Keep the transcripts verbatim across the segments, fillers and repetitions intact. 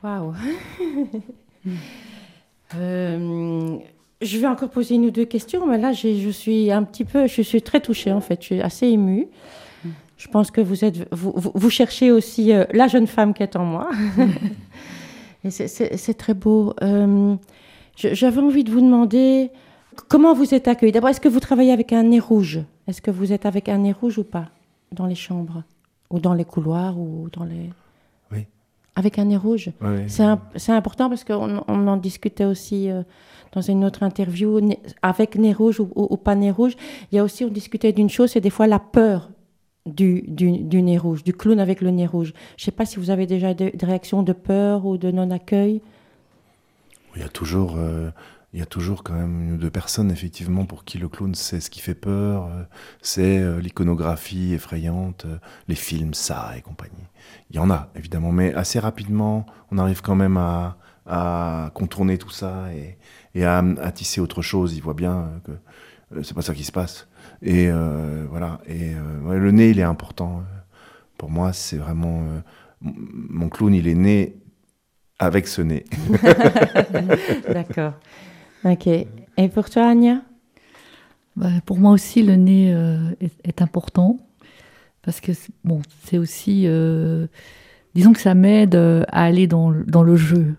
Waouh. euh, je vais encore poser une ou deux questions, mais là, j'ai, je suis un petit peu, je suis très touchée en fait, je suis assez émue. Je pense que vous êtes, vous, vous, vous cherchez aussi euh, la jeune femme qui est en moi. Et c'est, c'est, c'est très beau. Euh, je, j'avais envie de vous demander comment vous êtes accueillis. D'abord, est-ce que vous travaillez avec un nez rouge? Est-ce que vous êtes avec un nez rouge ou pas dans les chambres ou dans les couloirs ou dans les... Oui. Avec un nez rouge. Oui, oui. C'est, un, c'est important parce qu'on on en discutait aussi euh, dans une autre interview, né, avec nez rouge ou, ou, ou pas nez rouge. Il y a aussi, on discutait d'une chose, c'est des fois la peur du, du, du nez rouge, du clown avec le nez rouge. Je ne sais pas si vous avez déjà des, des réactions de peur ou de non-accueil. Il y a toujours... Euh... Il y a toujours quand même une ou deux personnes, effectivement, pour qui le clown, c'est ce qui fait peur, euh, c'est euh, l'iconographie effrayante, euh, les films, ça et compagnie. Il y en a, évidemment, mais assez rapidement, on arrive quand même à, à contourner tout ça et, et à, à tisser autre chose. Il voit bien euh, que euh, c'est pas ça qui se passe. Et euh, voilà. Et euh, ouais, le nez, il est important. Pour moi, c'est vraiment... Euh, mon clown, il est né avec ce nez. D'accord. Ok. Et pour toi, Anya? Bah, pour moi aussi, le nez euh, est, est important parce que bon, c'est aussi, euh, disons que ça m'aide à aller dans, dans le jeu,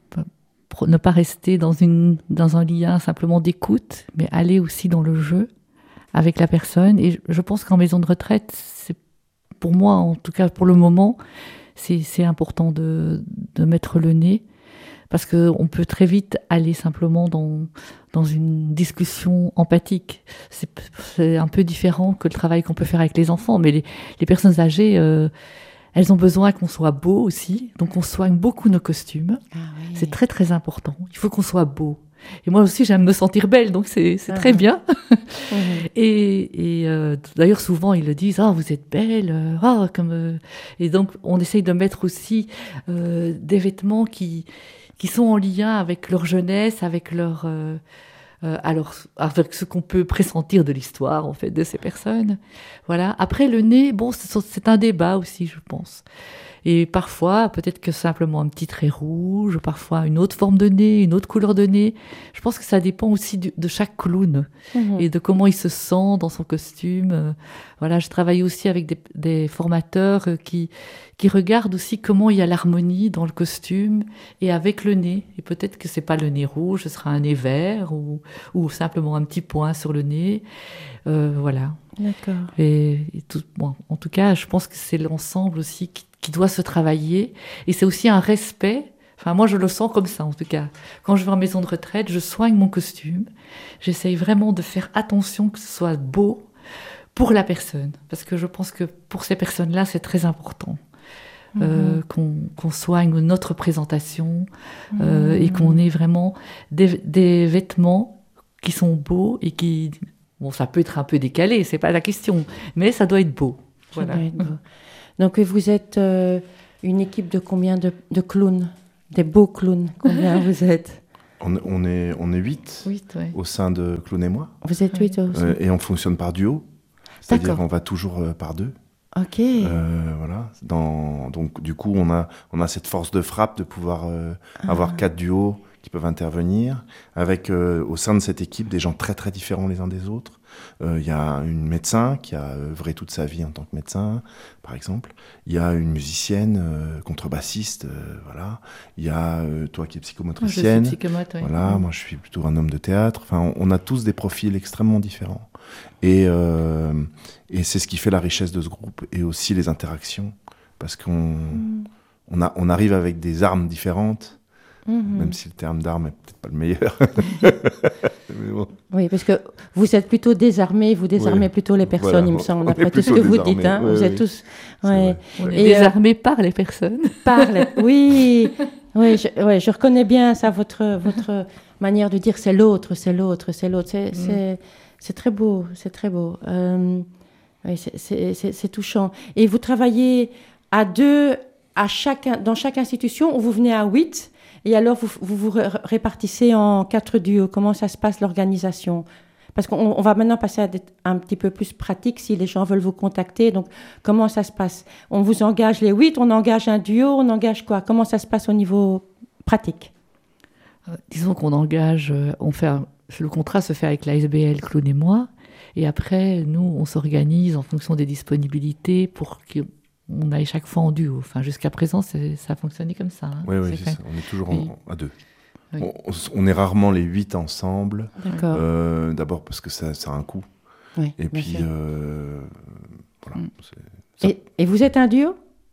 pour ne pas rester dans une dans un lien simplement d'écoute, mais aller aussi dans le jeu avec la personne. Et je pense qu'en maison de retraite, c'est pour moi, en tout cas pour le moment, c'est, c'est important de, de mettre le nez. Parce qu'on peut très vite aller simplement dans, dans une discussion empathique. C'est, c'est un peu différent que le travail qu'on peut faire avec les enfants. Mais les, les personnes âgées, euh, elles ont besoin qu'on soit beau aussi. Donc on soigne beaucoup nos costumes. Ah oui. C'est très très important. Il faut qu'on soit beau. Et moi aussi, j'aime me sentir belle, donc c'est, c'est ah très bien. Mmh. Et, et euh, d'ailleurs, souvent, ils le disent « Ah, oh, vous êtes belle oh, comme euh... !» Et donc, on essaye de mettre aussi euh, des vêtements qui... qui sont en lien avec leur jeunesse, avec leur, euh, euh, alors, avec ce qu'on peut pressentir de l'histoire, en fait, de ces personnes. Voilà. Après, le nez, bon, c'est, c'est un débat aussi, je pense. Et parfois, peut-être que simplement un petit trait rouge, parfois une autre forme de nez, une autre couleur de nez. Je pense que ça dépend aussi du, de chaque clown mmh. et de comment il se sent dans son costume. Voilà, je travaille aussi avec des, des formateurs qui, qui regardent aussi comment il y a l'harmonie dans le costume et avec le nez. Et peut-être que c'est pas le nez rouge, ce sera un nez vert ou, ou simplement un petit point sur le nez. Euh, voilà. D'accord. Et, et tout, bon, en tout cas, je pense que c'est l'ensemble aussi qui qui doit se travailler. Et c'est aussi un respect. Enfin, moi, je le sens comme ça, en tout cas. Quand je vais en maison de retraite, je soigne mon costume. J'essaye vraiment de faire attention que ce soit beau pour la personne. Parce que je pense que pour ces personnes-là, c'est très important. Mmh. Euh, qu'on, qu'on soigne notre présentation mmh. euh, et qu'on ait vraiment des, des vêtements qui sont beaux et qui... Bon, ça peut être un peu décalé, c'est pas la question. Mais ça doit être beau. Ça voilà. doit être beau. Donc, vous êtes euh, une équipe de combien de, de clowns? Des beaux clowns? Combien vous êtes? on, on est on est huit ouais. au sein de Clown et moi. Vous êtes huit ouais. euh, Et on fonctionne par duo. C'est-à-dire D'accord. qu'on va toujours euh, par deux. Ok. Euh, voilà. Dans, donc, du coup, on a, on a cette force de frappe de pouvoir euh, ah. avoir quatre duos qui peuvent intervenir, avec euh, au sein de cette équipe des gens très très différents les uns des autres. Il euh, y a une médecin qui a œuvré toute sa vie en tant que médecin, par exemple. Il y a une musicienne, euh, contrebassiste, euh, voilà. Il y a euh, toi qui es psychomotricienne. Je suis psychomote, oui. Voilà, mmh. Moi je suis plutôt un homme de théâtre. Enfin, on, on a tous des profils extrêmement différents. Et, euh, et c'est ce qui fait la richesse de ce groupe et aussi les interactions, parce qu'on mmh. on, a, on arrive avec des armes différentes. Mmh. Même si le terme d'arme n'est peut-être pas le meilleur. Mais bon. Oui, parce que vous êtes plutôt désarmés, vous désarmez oui. plutôt les personnes, voilà, il me semble, après tout ce que vous dites. Hein. Oui, vous oui. êtes tous... Ouais. On est Et désarmés euh... par les personnes. Par les... Oui, oui je, ouais, je reconnais bien ça, votre, votre manière de dire c'est l'autre, c'est l'autre, c'est l'autre. C'est, mmh. c'est, c'est très beau, c'est très beau. Euh, oui, c'est, c'est, c'est, c'est touchant. Et vous travaillez à deux à chaque, dans chaque institution où vous venez à huit. Et alors, vous vous, vous répartissez en quatre duos. Comment ça se passe, l'organisation? Parce qu'on on va maintenant passer à des, un petit peu plus pratique si les gens veulent vous contacter. Donc, comment ça se passe? On vous engage les huit, on engage un duo, on engage quoi? Comment ça se passe au niveau pratique? euh, Disons qu'on engage, euh, on fait un, le contrat se fait avec l'A S B L Clown et moi. Et après, nous, on s'organise en fonction des disponibilités pour qu'on aille chaque fois en duo. Enfin, jusqu'à présent, c'est, ça a fonctionné comme ça. Hein. Oui, oui, c'est c'est fait. ça. On est toujours Oui. en, à deux. Oui. On, on est rarement les huit ensemble. D'accord. Euh, d'abord parce que ça, ça a un coût. Oui, Et bien puis, sûr. euh, voilà. Mm. C'est- ça- Et, et vous êtes un duo?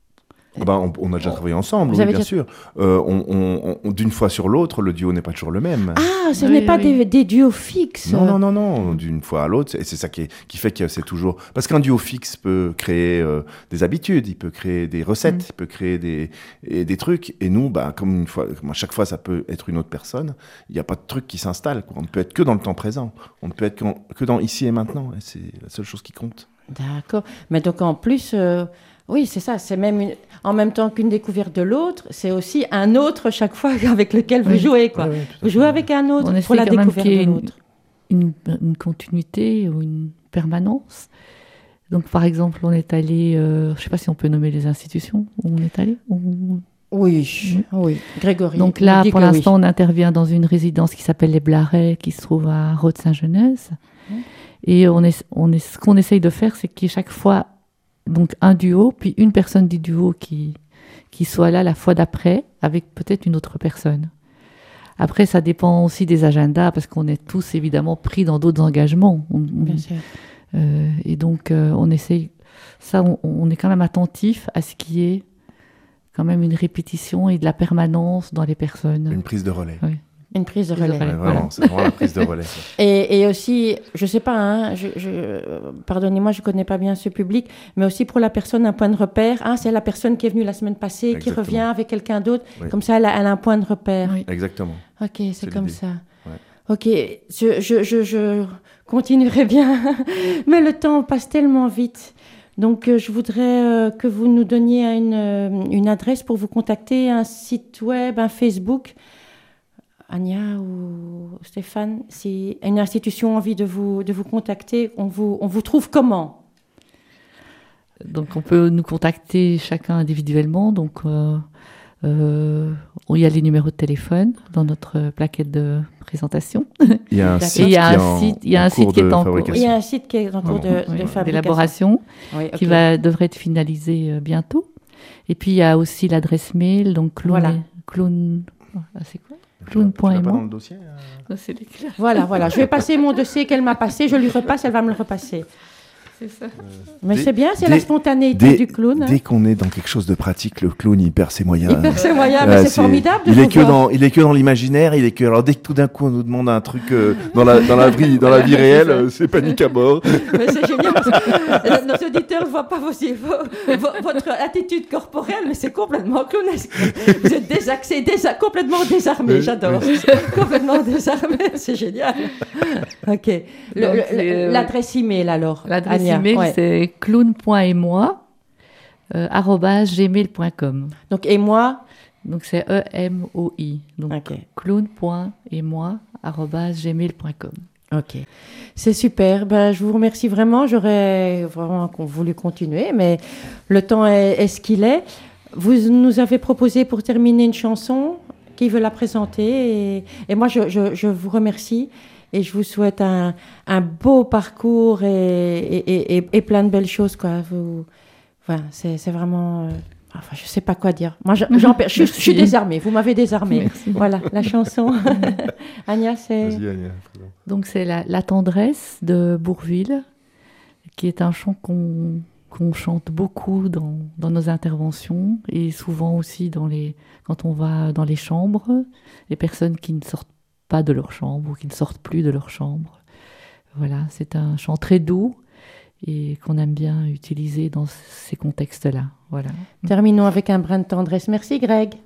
Ah bah, on, on a déjà travaillé ensemble, Vous oui, avez bien déjà- sûr. Euh, on, on- on- d'une fois sur l'autre, le duo n'est pas toujours le même. Ah, ce Oui, n'est pas oui. des, des duos fixes. Non, non, non, non, d'une fois à l'autre, et c'est ça qui, est- qui fait que c'est toujours... Parce qu'un duo fixe peut créer euh, des habitudes, il peut créer des recettes, Mm. il peut créer des, et des trucs, et nous, bah, comme, une fois, comme à chaque fois ça peut être une autre personne, il n'y a pas de truc qui s'installe, quoi. On ne peut être que dans le temps présent, on ne peut être qu'en- que dans ici et maintenant, et c'est la seule chose qui compte. D'accord. Mais donc en plus, euh, oui, c'est ça. C'est même une- en même temps qu'une découverte de l'autre, c'est aussi un autre chaque fois avec lequel vous Oui. jouez, quoi. Ouais, ouais, tout à Vous fait. jouez avec un autre On pour essaie la quand même découverte qu'il y de ait une, l'autre. une, une continuité ou une permanence. Donc, par exemple, on est allé, euh, je ne sais pas si on peut nommer les institutions où on est allé. ou- Oui, oui. Grégory. Donc nous là, dit pour que oui. l'instant, on intervient dans une résidence qui s'appelle les Blarets, qui se trouve à Rhodes-Saint-Genèse. Mmh. Et on est, on est, ce qu'on essaye de faire, c'est qu'il y ait chaque fois donc, un duo, puis une personne du duo qui, qui soit là la fois d'après, avec peut-être une autre personne. Après, ça dépend aussi des agendas, parce qu'on est tous évidemment pris dans d'autres engagements. On- on- Bien sûr. euh, et donc, euh, on essaye. Ça, on, on est quand même attentif à ce qu'il y ait quand même une répétition et de la permanence dans les personnes. Une prise de relais. Oui. Une prise de Prise de relais. relais. Ouais, Voilà. vraiment, c'est vraiment la prise de relais. ça. Et, et aussi, je sais pas, hein, je, je, euh, pardonnez-moi, je connais pas bien ce public, mais aussi pour la personne un point de repère. Ah, c'est la personne qui est venue la semaine passée, qui Exactement. revient avec quelqu'un d'autre. Oui. Comme ça, elle a, elle a un point de repère. Oui. Exactement. Ok, c'est, C'est comme l'idée. ça. Ouais. Ok, je, je, je, je continuerai bien, mais le temps passe tellement vite. Donc, euh, je voudrais euh, que vous nous donniez une, euh, une adresse pour vous contacter, un site web, un Facebook. Anya ou Stéphane, si une institution a envie de vous, de vous contacter, on vous, on vous trouve comment? Donc, on peut nous contacter chacun individuellement. Donc, euh, euh, il y a les numéros de téléphone dans notre plaquette de présentation. Il y a un D'accord. site Et il y a qui est un en- site- il y a en un site cours qui est de en cours. fabrication. Il y a un site qui est en cours de, Vraiment. de Oui, fabrication. d'élaboration, Oui, ok. qui va, devrait être finalisé euh, bientôt. Et puis, il y a aussi l'adresse mail, donc clown. Voilà. clown ah, c'est quoi? Tu l'as- tu l'as pas clown.aimant. dans le dossier euh Non, c'est l'éclair. Voilà, voilà. Je vais passer mon dossier qu'elle m'a passé, je lui repasse, elle va me le repasser. C'est ça. Mais Dès- c'est bien, c'est dès- la spontanéité Dès, du clown. hein. dès qu'on est dans quelque chose de pratique, le clown il perd ses moyens. Il perd ses moyens, mais Ah, c'est formidable de il vous est que voir. dans, il est que dans l'imaginaire, il est que alors dès que tout d'un coup on nous demande un truc euh, dans la dans la vie dans la vie réelle, euh, c'est panique à bord. Mais c'est génial parce que euh, nos auditeurs ne voient pas vos, vos- vo- votre attitude corporelle, mais c'est complètement clownesque. Vous êtes désaxé, désa- complètement désarmé, Oui, j'adore. complètement désarmé, c'est génial. Ok. Le- Donc, le- c'est, euh, L'adresse email alors. L'adresse Anya, email, ouais. c'est clown.et-moi, euh, arobase gmail point com. Donc, et moi. Donc, c'est E M O I. Donc, Ok. clown.et-moi, arobase gmail point com. Ok. C'est super. Ben, je vous remercie vraiment. J'aurais vraiment con- voulu continuer, mais le temps est, est ce qu'il est. Vous nous avez proposé pour terminer une chanson. Qui veut la présenter? Et, et moi, je, je, je vous remercie et je vous souhaite un, un beau parcours et, et, et, et plein de belles choses, quoi. Vous, voilà, c'est, c'est vraiment. euh, Enfin, je sais pas quoi dire. Moi, je, j'en perds- je, je suis Merci. désarmée. Vous m'avez désarmée. Merci. Voilà, la chanson. Agnès, c'est. Vas-y, Anya, présente. Donc, c'est la, la tendresse de Bourville, qui est un chant qu'on qu'on chante beaucoup dans, dans nos interventions et souvent aussi dans les, quand on va dans les chambres, les personnes qui ne sortent pas de leur chambre ou qui ne sortent plus de leur chambre. Voilà, c'est un chant très doux et qu'on aime bien utiliser dans ces contextes-là. Voilà. Terminons avec un brin de tendresse. Merci, Greg.